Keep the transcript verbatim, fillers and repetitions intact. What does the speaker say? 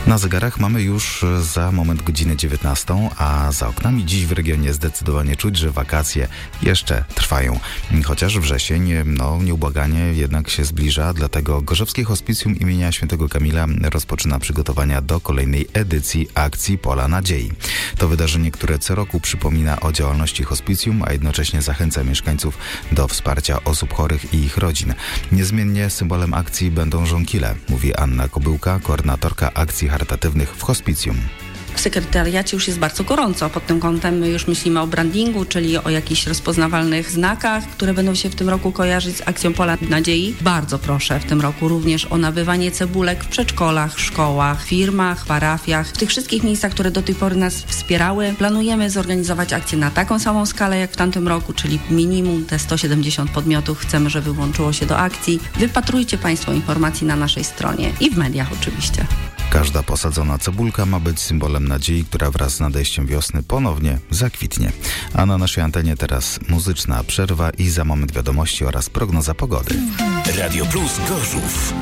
Na zegarach mamy już za moment godzinę dziewiętnastą, a za oknami dziś w regionie zdecydowanie czuć, że wakacje jeszcze trwają. Chociaż wrzesień, no nieubłaganie jednak się zbliża, dlatego Gorzowskie Hospicjum imienia Świętego Kamila rozpoczyna przygotowania do kolejnej edycji akcji Pola Nadziei. To wydarzenie, które co roku przypomina o działalności hospicjum, a jednocześnie zachęca mieszkańców do wsparcia osób chorych i ich rodzin. Niezmiennie symbolem akcji będą żonkile, mówi Anna Kobyłka, koordynatorka akcji charytatywnych w hospicjum. W sekretariacie już jest bardzo gorąco. Pod tym kątem my już myślimy o brandingu, czyli o jakichś rozpoznawalnych znakach, które będą się w tym roku kojarzyć z akcją Pola Nadziei. Bardzo proszę w tym roku również o nabywanie cebulek w przedszkolach, szkołach, firmach, parafiach. W tych wszystkich miejscach, które do tej pory nas wspierały, planujemy zorganizować akcję na taką samą skalę jak w tamtym roku, czyli minimum te sto siedemdziesiąt podmiotów chcemy, żeby włączyło się do akcji. Wypatrujcie Państwo informacji na naszej stronie i w mediach oczywiście. Każda posadzona cebulka ma być symbolem nadziei, która wraz z nadejściem wiosny ponownie zakwitnie. A na naszej antenie teraz muzyczna przerwa i za moment wiadomości oraz prognoza pogody. Radio Plus Gorzów.